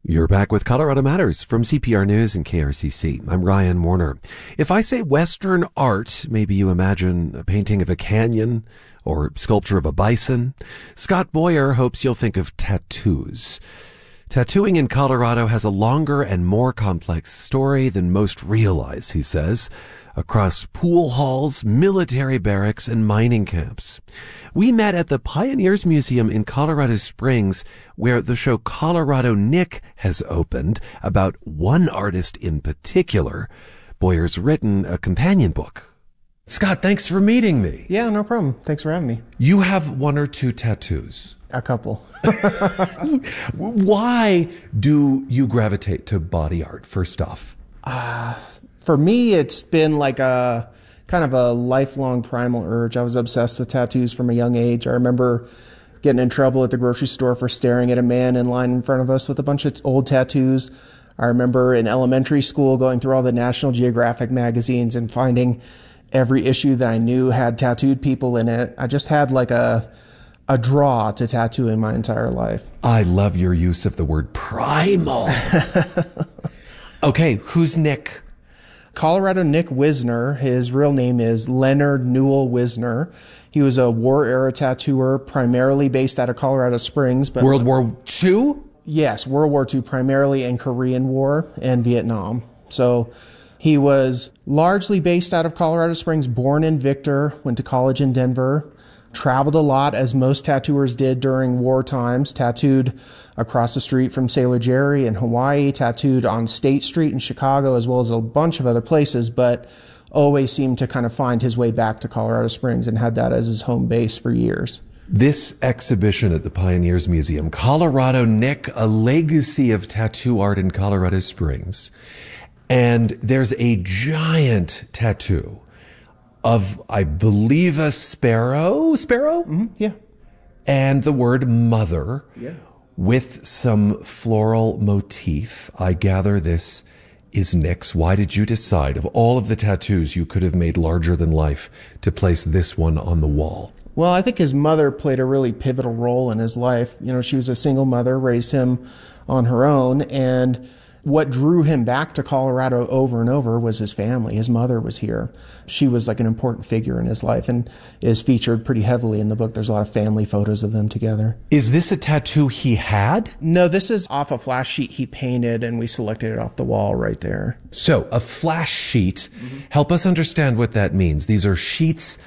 You're back with Colorado Matters from CPR News and KRCC. I'm Ryan Warner. If I say Western art, maybe you imagine a painting of a canyon or sculpture of a bison. Scott Boyer hopes you'll think of tattoos. Tattooing in Colorado has a longer and more complex story than most realize, he says, across pool halls, military barracks, and mining camps. We met at the Pioneers Museum in Colorado Springs, where the show Colorado Nick has opened, about one artist in particular. Boyer's written a companion book. Scott, thanks for meeting me. Yeah, no problem. Thanks for having me. You have one or two tattoos. A couple. Why do you gravitate to body art, first off? For me, it's been like a kind of a lifelong primal urge. I was obsessed with tattoos from a young age. I remember getting in trouble at the grocery store for staring at a man in line in front of us with a bunch of old tattoos. I remember in elementary school going through all the National Geographic magazines and finding every issue that I knew had tattooed people in it. I just had like a draw to tattooing my entire life. I love your use of the word primal. Okay, who's Nick? Colorado Nick Wisner. His real name is Leonard Newell Wisner. He was a war-era tattooer, primarily based out of Colorado Springs. But World War II? Yes, World War II, primarily in Korean War and Vietnam. So he was largely based out of Colorado Springs, born in Victor, went to college in Denver, traveled a lot, as most tattooers did during war times, tattooed across the street from Sailor Jerry in Hawaii, tattooed on State Street in Chicago, as well as a bunch of other places, but always seemed to kind of find his way back to Colorado Springs and had that as his home base for years. This exhibition at the Pioneers Museum, Colorado Nick, a legacy of tattoo art in Colorado Springs. And there's a giant tattoo of, I believe, a sparrow? Sparrow? Mm-hmm. Yeah. And the word mother. Yeah. With some floral motif. I gather this is Nick's. Why did you decide, of all of the tattoos you could have made larger than life, to place this one on the wall? Well, I think his mother played a really pivotal role in his life. You know, she was a single mother, raised him on her own, and what drew him back to Colorado over and over was his family. His mother was here. She was like an important figure in his life and is featured pretty heavily in the book. There's a lot of family photos of them together. Is this a tattoo he had? No, this is off a flash sheet he painted, and we selected it off the wall right there. So, a flash sheet. Help us understand what that means. These are sheets